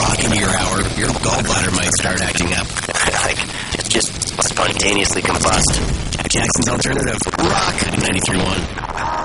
rock into your hour, your gallbladder might start acting up. Just spontaneously combust. Jackson's Alternative. Rock 93.1.